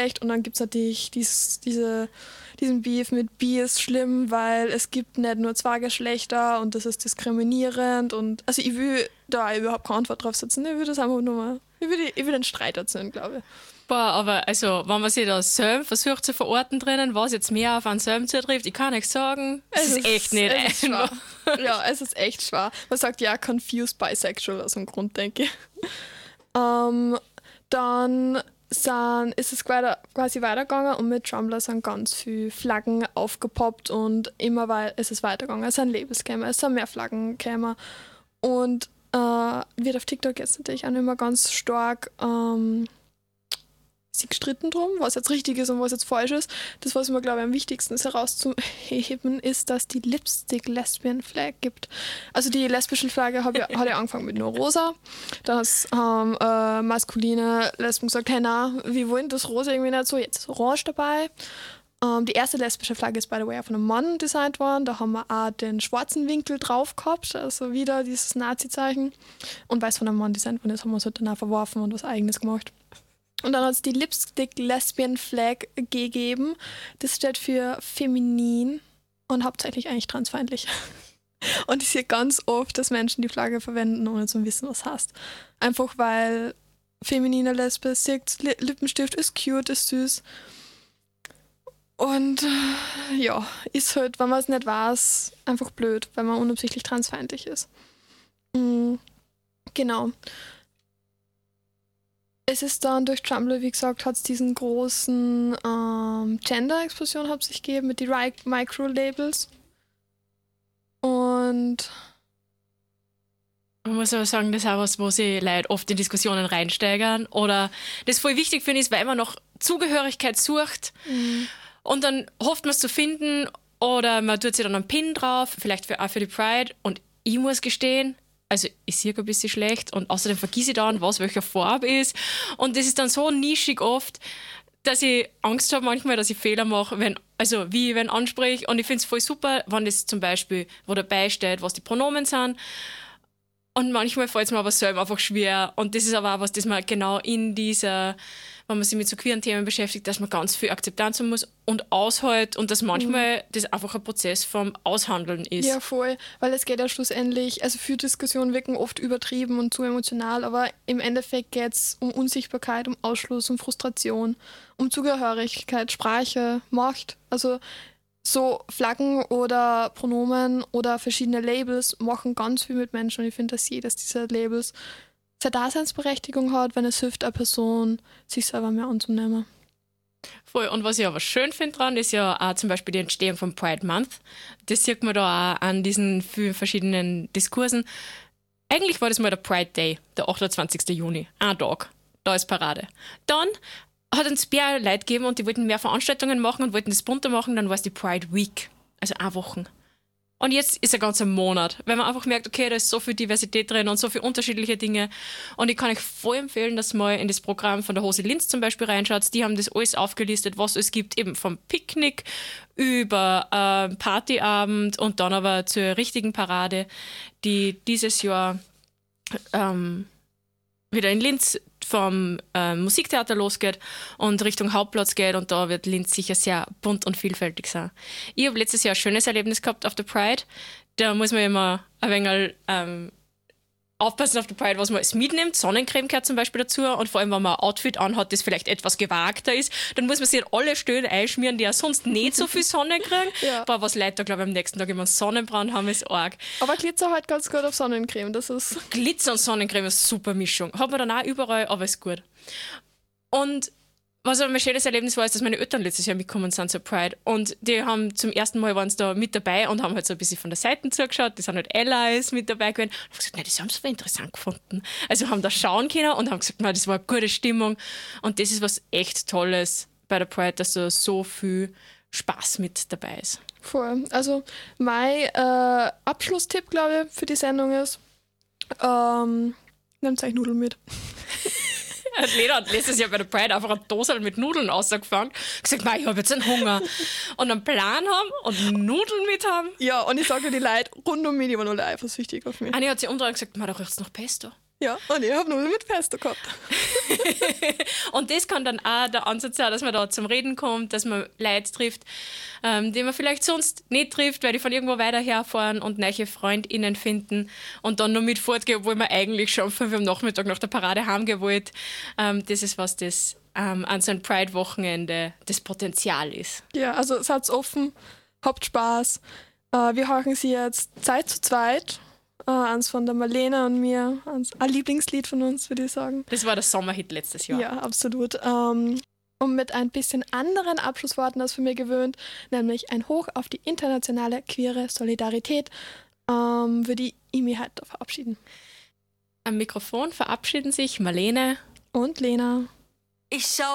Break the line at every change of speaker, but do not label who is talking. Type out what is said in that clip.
Und dann gibt es natürlich diesen Beef mit Bi ist schlimm, weil es gibt nicht nur zwei Geschlechter und das ist diskriminierend. Und also ich will da überhaupt keine Antwort drauf setzen. Ich will das einfach nur mal, ich will den Streit erzählen, glaube ich.
Boah, aber also, wenn man sich da selber versucht zu verorten drinnen, was jetzt mehr auf einen selber zutrifft, ich kann nicht sagen, es ist echt nicht einfach.
Ja, es ist echt schwer. Man sagt ja confused bisexual aus dem Grund, denke ich. Dann ist es quasi weitergegangen und mit Tumblr sind ganz viele Flaggen aufgepoppt und immer ist es weitergegangen. Es sind Labels gekommen, es sind mehr Flaggen gekommen und wird auf TikTok jetzt natürlich auch nicht mehr ganz stark sich gestritten drum, was jetzt richtig ist und was jetzt falsch ist. Das, was mir, glaube ich, am wichtigsten ist herauszuheben, ist, dass die Lipstick-Lesbian-Flag gibt. Also die lesbische Flagge hat ja angefangen mit nur rosa. Dann haben maskuline Lesben gesagt, hey, na, wir wollen das rosa irgendwie nicht so, jetzt ist orange dabei. Die erste lesbische Flagge ist, by the way, auch von einem Mann designt worden. Da haben wir auch den schwarzen Winkel drauf gehabt, also wieder dieses Nazi-Zeichen. Und weil es von einem Mann designt worden ist, haben wir es halt dann auch verworfen und was Eigenes gemacht. Und dann hat es die Lipstick Lesbian Flag gegeben. Das steht für feminin und hauptsächlich eigentlich transfeindlich. Und ich sehe ganz oft, dass Menschen die Flagge verwenden, ohne zu wissen, was heißt. Einfach weil feminine Lesbe sagt, Lippenstift ist cute, ist süß. Und ja, ist halt, wenn man es nicht weiß, einfach blöd, weil man unabsichtlich transfeindlich ist. Genau. Es ist dann durch Tumblr, wie gesagt, hat es diesen großen Gender-Explosion hat sich gegeben mit den Micro-Labels. Und
man muss aber sagen, das ist auch was, wo sich Leute oft in Diskussionen reinsteigern. Oder das voll wichtig finde, ist, weil man noch Zugehörigkeit sucht und dann hofft man es zu finden oder man tut sich dann einen Pin drauf, vielleicht auch für die Pride. Und ich muss gestehen, also ich sehe ein bisschen schlecht und außerdem vergesse ich dann, welche Farbe ist. Und das ist dann so nischig oft, dass ich Angst habe manchmal, dass ich Fehler mache, wenn anspreche. Und ich finde es voll super, wenn das zum Beispiel, wo dabei steht, was die Pronomen sind. Und manchmal fällt es mir aber selber einfach schwer. Und das ist aber auch was, das man genau in dieser, wenn man sich mit so queeren Themen beschäftigt, dass man ganz viel Akzeptanz haben muss und aushält und dass manchmal das einfach ein Prozess vom Aushandeln ist.
Ja, voll, weil es geht ja schlussendlich, also für Diskussionen wirken oft übertrieben und zu emotional, aber im Endeffekt geht es um Unsichtbarkeit, um Ausschluss, um Frustration, um Zugehörigkeit, Sprache, Macht. Also so Flaggen oder Pronomen oder verschiedene Labels machen ganz viel mit Menschen und ich finde, dass jedes dieser Labels seine Daseinsberechtigung hat, wenn es hilft, eine Person sich selber mehr anzunehmen.
Voll. Und was ich aber schön finde dran, ist ja auch zum Beispiel die Entstehung vom Pride Month. Das sieht man da auch an diesen vielen verschiedenen Diskursen. Eigentlich war das mal der Pride Day, der 28. Juni. Ein Tag. Da ist Parade. Dann hat uns mehr Leute gegeben und die wollten mehr Veranstaltungen machen und wollten das bunter machen, dann war es die Pride Week. Also 1 Woche. Und jetzt ist ein ganzer Monat, weil man einfach merkt, okay, da ist so viel Diversität drin und so viele unterschiedliche Dinge. Und ich kann euch voll empfehlen, dass ihr mal in das Programm von der Hose Linz zum Beispiel reinschaut. Die haben das alles aufgelistet, was es gibt, eben vom Picknick über Partyabend und dann aber zur richtigen Parade, die dieses Jahr wieder in Linz vom Musiktheater losgeht und Richtung Hauptplatz geht und da wird Linz sicher sehr bunt und vielfältig sein. Ich habe letztes Jahr ein schönes Erlebnis gehabt auf der Pride. Da muss man immer ein wenig aufpassen auf der Pride, was man alles mitnimmt. Sonnencreme gehört zum Beispiel dazu und vor allem, wenn man ein Outfit anhat, das vielleicht etwas gewagter ist, dann muss man sich alle Stellen einschmieren, die ja sonst nicht so viel Sonne kriegen. Ja. Aber was Leute da, glaube ich, am nächsten Tag immer Sonnenbrand haben, ist arg.
Aber Glitzer halt ganz gut auf Sonnencreme. Das ist
Glitzer und Sonnencreme ist eine super Mischung. Hat man dann auch überall, aber ist gut. Und was aber mein schönes Erlebnis war, ist, dass meine Eltern letztes Jahr mitgekommen sind zur Pride. Und die haben zum ersten Mal waren sie da mit dabei und haben halt so ein bisschen von der Seite zugeschaut. Die sind halt Allies mit dabei gewesen. Und haben gesagt, nein, das haben sie voll interessant gefunden. Also haben da schauen können und haben gesagt, nein, das war eine gute Stimmung. Und das ist was echt Tolles bei der Pride, dass da so viel Spaß mit dabei ist.
Voll. Also mein Abschlusstipp, glaube ich, für die Sendung ist, nehmt euch Nudeln mit.
Lena hat letztes Jahr bei der Pride einfach eine Dose mit Nudeln rausgefangen. Gesagt, ich habe jetzt einen Hunger. Und einen Plan haben und Nudeln mit haben.
Ja, und ich sage die Leute rund um mich, die waren alle eifersüchtig auf mich.
Anni hat sich umgedreht und gesagt, da riecht es nach Pesto.
Ja, und ich habe nur mit Pesto gehabt.
Und das kann dann auch der Ansatz sein, dass man da zum Reden kommt, dass man Leute trifft, die man vielleicht sonst nicht trifft, weil die von irgendwo weiter herfahren und neue FreundInnen finden und dann noch mit fortgehen, obwohl man eigentlich schon 5 Uhr am Nachmittag nach der Parade heimgehen wollte. Das ist was, das an so einem Pride-Wochenende das Potenzial ist.
Ja, also seid offen, habt Spaß. Wir hören sie jetzt Zeit zu zweit. Eins von der Marlene und mir, ein Lieblingslied von uns, würde ich sagen.
Das war der Sommerhit letztes Jahr.
Ja, absolut. Und mit ein bisschen anderen Abschlussworten als für mich gewöhnt, nämlich ein Hoch auf die internationale queere Solidarität, würde ich mich heute verabschieden.
Am Mikrofon verabschieden sich Marlene
und Lena.
Ich schau